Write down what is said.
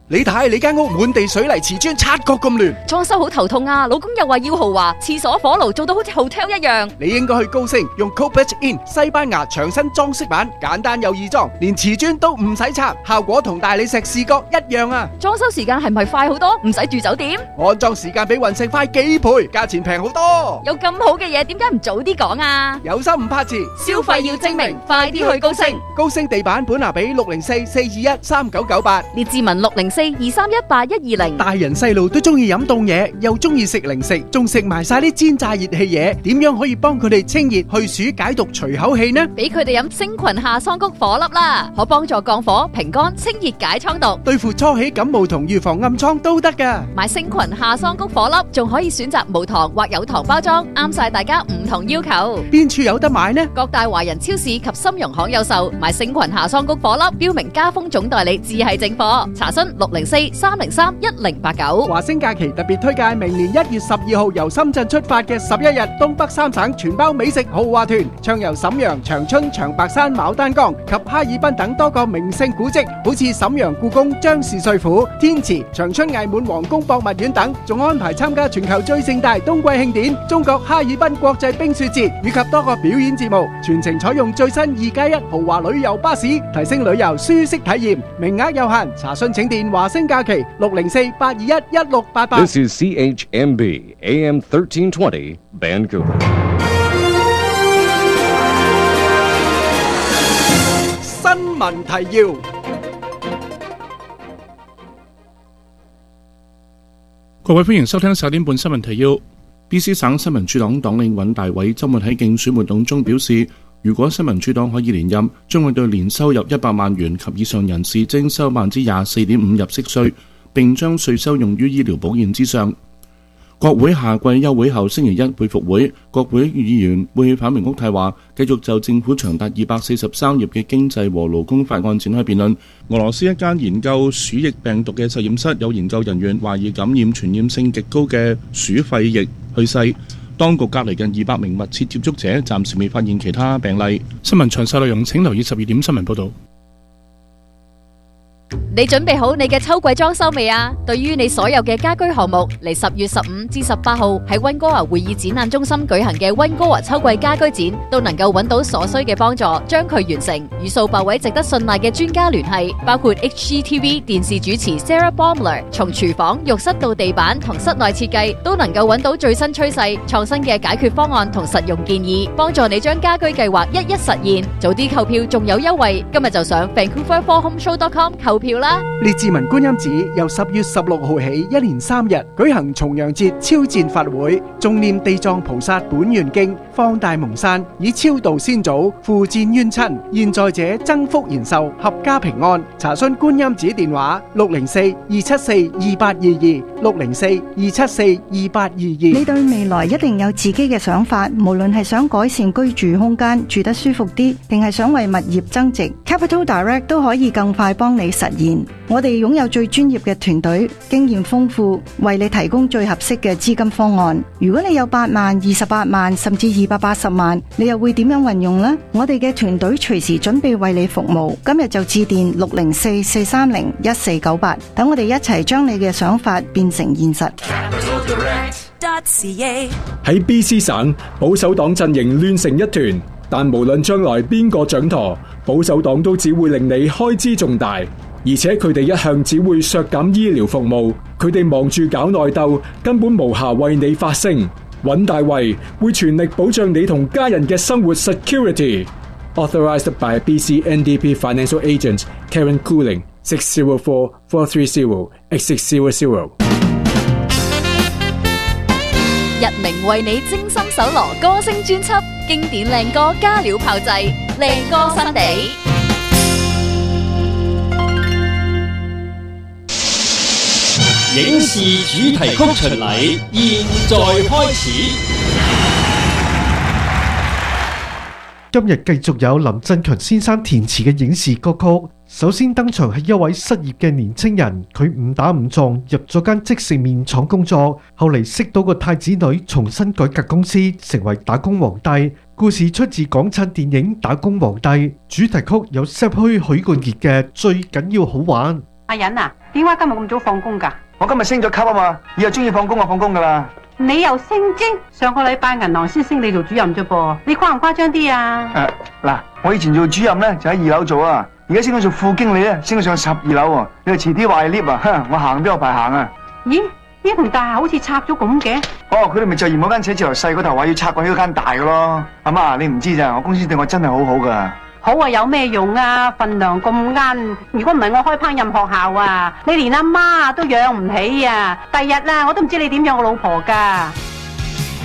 你睇你間屋滿地水泥瓷磚，察覺咁亂， 裝修好頭痛啊！老公又話要豪華，廁所火爐做到好似 hotel 一樣。 你應該去高升用 Copech In 西班牙牆身裝飾板，簡單又易裝，連瓷磚都唔使拆，效果同大理石視覺一樣啊！ 裝修時間係咪快好多？唔使住酒店？ 安裝時間比雲石快幾倍，價錢平好多。 有咁好嘅嘢，點解唔早啲講啊？ 有心唔怕遲， 消費要精明，快啲去高升。 高升地板本拿比604-421-3998， 列治文604-231-8120。 大人細路都中意飲凍嘢，又中意食零食，仲食埋晒啲煎炸熱氣嘢，點樣可以幫佢哋清熱去暑解毒除口氣呢？ 俾佢哋飲星群夏桑菊火粒啦，可幫助降火、平肝、清熱解瘡毒， 對付初起感冒同預防暗瘡都得噶。 買星群夏桑菊火粒，仲可以選擇無糖或有糖包裝，啱晒大家唔同要求。 邊處有得買呢？ 各大華人超市及參茸行有售。買星群夏桑菊火粒，標明加豐總代理，只係正貨。查詢604-303-1089。 華星假期特別推介明年1月12號由深圳出發嘅11日東北三省全包美食豪華團，暢遊瀋陽、長春、長白山、牡丹江及哈爾濱等多個名勝古蹟，好似瀋陽故宮、張氏帥府、天池、長春藝滿皇宮博物院等，仲安排參加全球最盛大冬季慶典中國哈爾濱國際冰雪節，以及多個表演節目，全程採用最新2+1豪華旅遊巴士，提升旅遊舒適體驗，名額有限，查詢請電華星假期604-821-1688。 This is CHMB AM 1320 Vancouver。 新聞提要。 各位歡迎收聽11點半新聞提要。BC 省新民主黨黨領尹大偉周末喺競選活動中表示，如果新民主黨可以連任，將會對年收入100萬元及以上人士徵收24.5%入息稅，並將稅收用於醫療保健之上。國會夏季休會後星期一會復會，國會議員會返回屋泰話，繼續就政府長達243頁嘅經濟和勞工法案展開辯論。俄羅斯一間研究鼠疫病毒嘅實驗室有研究人員懷疑感染傳染性極高嘅鼠肺疫去世，當局隔離近200名密切接觸者，暫時未發現其他病例。新聞詳細內容請留意12點新聞報導。 你準備好你嘅秋季裝修未啊？對於你所有嘅家居項目，嚟10月15至18號喺溫哥華會議展覽中心舉行嘅溫哥華秋季家居展，都能夠揾到所需嘅幫助，將佢完成。與數百位值得信賴嘅專家聯繫，包括 HGTV 電視主持 Sarah Baumler， 從廚房、浴室到地板同室內設計，都能夠揾到最新趨勢、創新嘅解決方案同實用建議，幫助你將家居計劃一一實現。早啲購票仲有優惠，今日就上 VancouverForHomeShow.com 購票啦！ 列治文觀音寺由10月16號起1連3日舉行重陽節超薦法會，誦念地藏菩薩本願經，放大蒙山，以超度先祖，付戰冤親，現在者增福延壽，合家平安。查詢觀音寺電話604-274-2822，604-274-2822。 你對未來一定有自己嘅想法，無論係想改善居住空間，住得舒服啲，定係想為物業增值， Capital Direct 都可以更快幫你實現。我哋擁有最專業嘅團隊，經驗豐富，為你提供最合適嘅資金方案。如果你有8萬、28萬甚至280萬，你又會點樣運用呢？我哋嘅團隊隨時準備為你服務。今日就致電604-430-1498，等我哋一齊將你嘅想法變成現實。 喺 BC 省，保守黨陣營亂成一團，但無論將來邊個掌舵，保守黨都只會令你開支重大，而且佢哋一向只會削減醫療服務，佢哋忙住搞內鬥，根本無暇為你發聲。尹大衛會全力保障你同家人嘅生活 security。Authorized by BC NDP Financial Agent Karen Cooling 604-430-8600。 日明為你精心搜羅歌聲專輯，經典靚歌加料炮製，靚歌新地。 影視主題曲巡禮現在開始。 今日繼續有林振強先生填詞嘅影視歌曲。首先登場係一位失業嘅年青人，佢誤打誤撞入咗間即食麵廠工作，後嚟識到個太子女，重新改革公司，成為打工皇帝。故事出自港產電影《打工皇帝》，主題曲有 Sam 許冠傑嘅《最緊要好玩》。 阿忍啊，點解今日咁早放工㗎？ 我今日升咗級啊嘛，以後中意放工就放工噶啦。 你又升職？上個禮拜銀行先升你做主任啫噃，你誇唔誇張啲啊？ 嗱，我以前做主任咧就喺2樓做啊，而家升到做副經理咧，升到上12樓喎。你話遲啲壞 lift 啊，我行邊有排行啊？ 咦？呢棟大廈好似拆咗咁嘅。 哦，佢哋咪就嫌嗰間寫字樓細嗰頭，話要拆過呢間大嘅咯。阿媽，你唔知咋，我公司對我真係好好噶。 好啊，有咩用啊？份量咁奀，如果唔係我開烹飪學校啊，你連阿媽都養唔起啊！第日啊，我都唔知你點養我老婆噶。